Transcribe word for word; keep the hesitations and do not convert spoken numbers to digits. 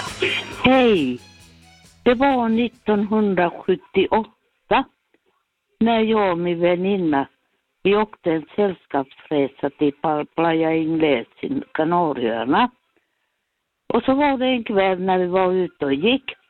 Hej! Det var nittonhundrasjuttioåtta när jag och min väninna vi åkte en sällskapsresa till Playa Ingles i Kanarieöarna. Och så var det en kväll när vi var ute och gick